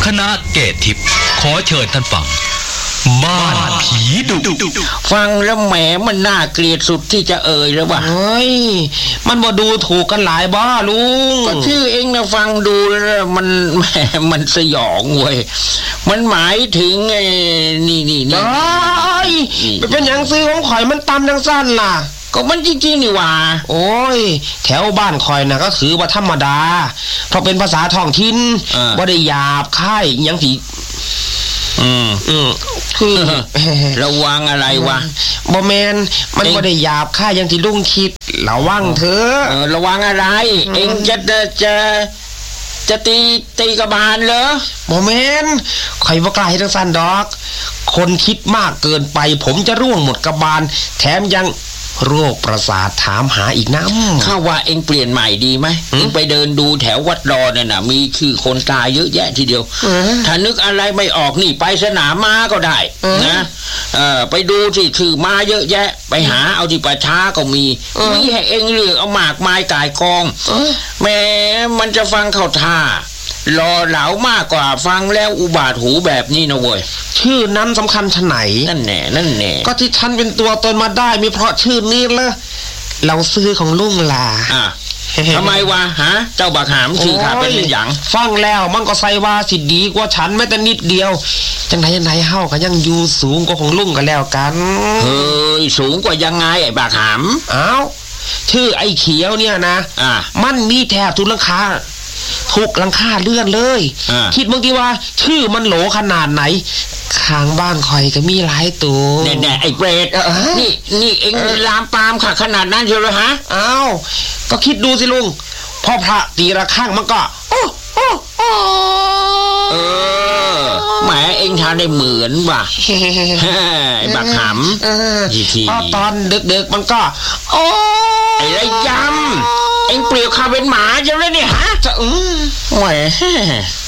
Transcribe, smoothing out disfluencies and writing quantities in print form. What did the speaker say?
คณะเกตทิพย์ขอเชิญท่านฟังบ้านผีดุฟังแล้วแหมมันน่าเกลียดสุดที่จะเอ่ยเลยว่ะเฮ้ยมันมาดูถูกกันหลายบ้าลุงก็ชื่อเองนะฟังดูแล้วมันสยองเว้ยมันหมายถึงไอ้นี่เป็นอย่างซื้อของข่อยมันตำดังสั้นล่ะก็มันจริงๆนี่ว่าโอ้ยแถวบ้านคอยนะก็ถือว่าธรรมดาเพราะเป็นภาษาท้องถิ่นบ่ได้หยาบคายยังผีคือระวังอะไรวะบ่แมนมันบ่ได้หยาบคายอย่างที่ลุงคิดระวังเถอะระวังอะไรเองจะตีกระบาลเหรอบ่แมนข่อยบ่กล้าเฮ็ดจังซั่นดอกคนคิดมากเกินไปผมจะร่วงหมดกระบาลแถมยังโรคประสาทถามหาอีกน้ำข้าว่าเอ็งเปลี่ยนใหม่ดีไหมเอ็งไปเดินดูแถววัดรอเนี่ยนะมีชื่อคนตายเยอะแยะทีเดียวถ้านึกอะไรไม่ออกนี่ไปสนามม้าก็ได้นะไปดูสิชื่อม้าเยอะแยะไปหาเอาที่ป่าช้าก็มีให้เอ็งเลือกเอาหมากไม้ก่ายกองแม้มันจะฟังเข้าท่ารอเหลามากกว่าฟังแล้วอุบาทหูแบบนี้นะเว้ยชื่อนั้นสำคัญชะไหนนั่นแน่ก็ที่ท่านเป็นตัวตนมาได้มีเพราะชื่อนี้ละเราซื้อของลุงล่ะทำไมวะฮะเจ้าบักหามชื่อข้าเป็นอย่างฟังแล้วมันก็ใส่ว่าสิดีกว่าฉันแม้แต่นิดเดียวจังไหนเฮาก็ยังอยู่สูงกว่าของลุงกันแล้วกันเฮ้ยสูงกว่ายังไงไอ้บักหามอ้าวชื่อไอ้เขียวเนี่ยนะมันมีแถบทุกหลังคาทุกหลังคาเลื่อนเลยคิดบางทีว่าชื่อมันโหลขนาดไหนข้างบ้านคอยก็มีหลายตัวแน่ไอ้เปรตนี่เอ็งลามปามค่ะขนาดนั้นเชียวเหรอฮะอ้าวก็คิดดูสิลุงพอพระตีระฆังมันก็แหมเอ็งทานได้เหมือนว่ะไอ้บักหำพอตอนดึกมันก็ไอ้ไรยำเอ็งเปลี่ยวข้าเป็นหมาใช่ไหมเนี่ยฮะจะแหม